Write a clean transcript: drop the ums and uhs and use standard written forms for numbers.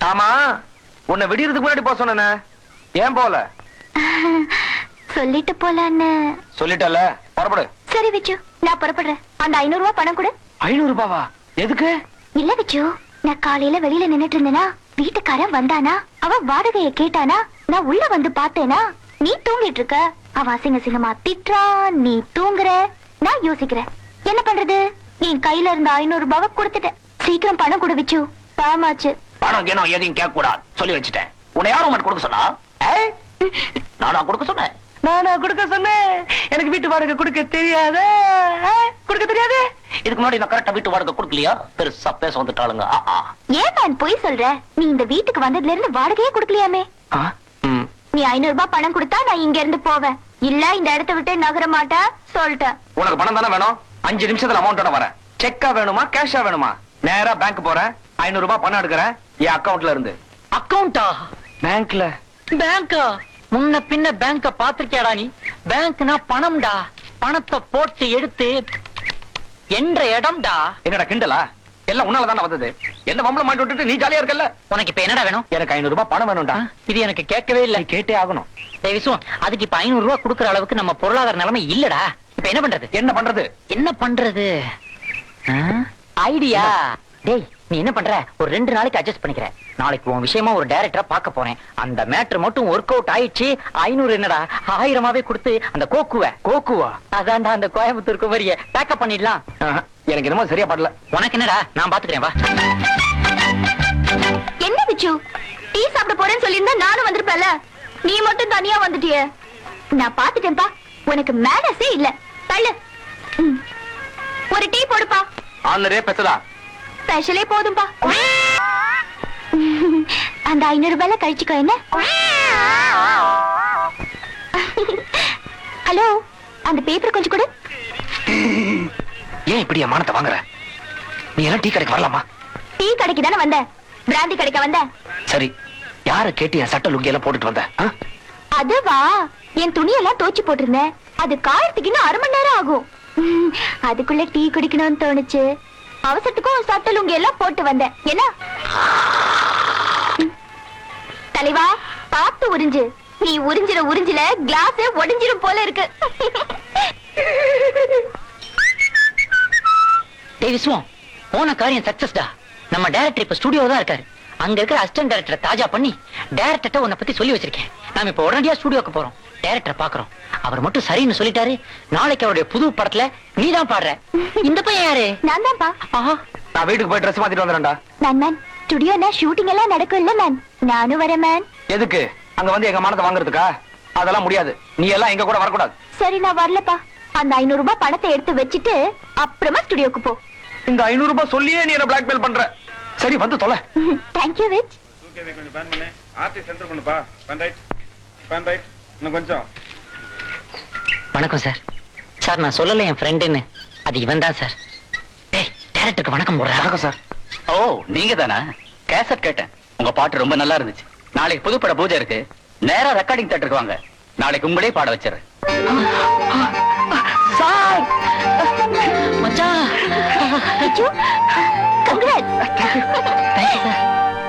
ஆமா, உன்னை விடியறதுக்கு முன்னாடி போக சொன்ன. ஏன் போல? சொல்லிட்டு போலான்னு. சொல்லிட்டல, புறப்படு. சரி விச்சு, நான் புறப்படுறேன். அந்த 500 ரூபாய் பணம் கொடு. 500 ரூபாவா? எதுக்கு? இல்ல விச்சு, நான் காலையில வெளியில நின்னுட்டு இருந்தேனா, வீட்டுக்காரன் வந்தானா, அவன் வாடகைய கேட்டானா, நான் உள்ள வந்து பார்த்தேனா, நீ தூங்கிட்டு இருக்க. அவன் அசிங்க சிங்கமா திட்டுறான், நீ தூங்குற. நான் யோசிக்கிறேன், என்ன பண்றது? என் கையில இருந்த 500 ரூபாவை கொடுத்துட்டேன். சீக்கிரம் பணம் கொடு விச்சு, பாமாச்சு. பணம் ஏனோ எதையும் கேட்க கூடாது சொல்லி வச்சுட்டேன். உன்னை யாரும் உனக்கு கொடுக்க சொன்னா? நானா கொடுக்க சொன்னேன்? நானா கொடுக்க சொன்னேன்? எனக்கு வீட்டு வாடகை கொடுக்க தெரியாத? கொடுக்க தெரியாது? இதுக்கு முன்னாடி நான் கரெக்டா வீட்டு வாடகை கொடுக்கலையா? பெருசா பேச வந்துட்டாளுங்க. ஏன் நான் போய் சொல்ற? நீ இந்த வீட்டுக்கு வந்ததுல இருந்து வாடகையே கொடுக்கலையாமே. நீ 500 ரூபாய் பணம் கொடுத்தா நான் இங்க இருந்து போவேன். இல்ல இந்த இடத்தை விட்டு நகர மாட்டேன் சொல்லிட்டேன். உனக்கு பணம் தானே வேணும்? 5 நிமிஷத்துல அமௌண்டோட வரேன். செக்கா வேணுமா கேஷா வேணுமா? நேரா பேங்க் போறேன், 500 ரூபாய் பணம் எடுக்கிறேன் என் அக்கவுண்ட்ல இருந்து. அக்கவுண்டா? பேங்க்ல. பேங்கா? முன்ன பின்ன பேங்க பாத்திருக்கியாடா நீ? பேங்க்னா பணம்டா. பணத்தை போட்டு எடுத்து என்ற இடம்டா. என்னடா கிண்டலா? எல்லாம் உன்னால தானே வந்தது. என்ன வம்பளம் மாட்டி விட்டுட்டு நீ ஜாலியா இருக்கல? உனக்கு இப்ப என்னடா வேணும்? எனக்கு 500 ரூபாய் பணம் வேணும்டா. இது எனக்கு கேட்கவே இல்லை. கேட்டே ஆகணும். விசுவம், அதுக்கு இப்ப 500 ரூபாய் கொடுக்கற அளவுக்கு நம்ம பொருளாதார நிலைமை இல்லடா. இப்ப என்ன பண்றது? என்ன பண்றது? ஐடியா. டேய், நீ என்ன பண்ற? ஒரு 2 நாளைக்கு அட்ஜஸ்ட் பண்ணிக்கிற. நாளைக்கு உன் விஷயமா ஒரு டைரக்டரா பார்க்க போறேன். அந்த மேட்டர் மட்டும் ஒர்க் அவுட் ஆயிடுச்சு. 500 என்னடா 1000ஆவே கொடுத்து அந்த கோக்குவா அதான்டா அந்த கோயம்புத்தூர் குமரிய பேக்கப் பண்ணிடலாம். எனக்கு என்னமோ சரியா படல. உனக்கு என்னடா, நான் பாத்துக்கிறேன், வா. என்ன விச்சு, டீ சாப்பிட போறேன்னு சொல்லியிருந்தா நானும் வந்திருப்பேன்ல. நீ மட்டும் தனியா வந்துட்டியே. நான் பாத்துட்டேன்பா, உனக்கு மேனஸே இல்ல. தள்ளு. ஒரு டீ போடுப்பா. ஆனரே பேசலா. ஸ்பெஷலே போதும்பா. அந்த 500 ரூபாயில கழிச்சுக்கோ. என்ன? ஹலோ, அந்த பேப்பர் கொஞ்சம் கொடு. ஏன் இப்படி மானத்தை வாங்குற? நீ எல்லாம் டீ கடைக்கு வரலாமா? டீ கடைக்கு தானே வந்த, பிராந்தி கடைக்கு வந்த. சரி, யார கேட்டு என் சட்ட லுங்கி எல்லாம் போட்டுட்டு வந்த? அதுவா, என் துணியெல்லாம் தோச்சு போட்டிருந்தேன். அது காயத்துக்கு இன்னும் 1/2 மணி நேரம் ஆகும். அதுக்குள்ள டீ குடிக்கணும்னு தோணுச்சு. அவசரத்துக்கும் சட்ட லுங்கி எல்லாம் போட்டு வந்தேன். என்ன தலைவா, பார்த்து உறிஞ்சு. நீ உறிஞ்சில கிளாஸ் உடைஞ்சிரும் போல இருக்கு. டேய் விஸ்வம், போன காரியம் சக்சஸ்டா. நம்ம டைரக்டர் இப்ப ஸ்டுடியோ தான் இருக்காரு. அங்க இருக்கிற அசிஸ்டன்ட் டைரக்டரை தாஜா பண்ணி டைரக்டர்ட்ட உன்னை பத்தி சொல்லி வச்சிருக்கேன். நாம இப்ப உடனடியா ஸ்டுடியோக்கு போறோம். டைரக்டர் பாக்குறோம். அவர் மட்டும் சரின்னு சொல்லிட்டாரு. நாளைக்கு அவருடைய புது படத்துல நீதான் பாடுற. இந்த பையன் யாரு? நான் தான்ப்பா. நான் வீட்டுக்கு போய் ட்ரெஸ் மாத்திட்டு வந்துறேன்டா. மேன் ஸ்டுடியோல ஷூட்டிங் எல்லாம் நடக்கும்ல மேன். நானும் வரேன் மேன். எதுக்கு? அங்க வந்து எங்க மானத்தை வாங்குறதுக்கா? அதெல்லாம் முடியாது. நீ எல்லாம் எங்க கூட வரக்கூடாது. சரி, நான் வரலப்பா. அந்த 500 ரூபாய் பணத்தை எடுத்து வச்சிட்டு அப்புறமா ஸ்டுடியோக்கு போ. இந்த 500 ரூபாய் சொல்லியே நீ என்ன பிளாக்மெயில் பண்ற. சரி, வந்து தொலை. Thank you which. கொஞ்சம் பேன் பண்ணு. ஆர்டி சென்டர் பண்ணுப்பா. Pan right. இன்னும் கொஞ்சம். வணக்கம் சார். சார், நான் சொல்லல என் ஃப்ரெண்டுன்னு. அது இவன் தான் சார். டேய், டைரக்டருக்கு வணக்கம் போடுறேன். வணக்கம் சார். ஓ, நீங்க தானா? கேசட் கேட்டேன். உங்க பாட்டு ரொம்ப நல்லா இருந்துச்சு. நாளைக்கு புதுப்பட பூஜை இருக்கு. நேரா ரெக்கார்டிங் தியேட்டருக்கு வாங்க. நாளைக்கு உங்களே பாட வச்சிடறேன். சார், மச்சான். விச்சு, congrats. Thank you, sir.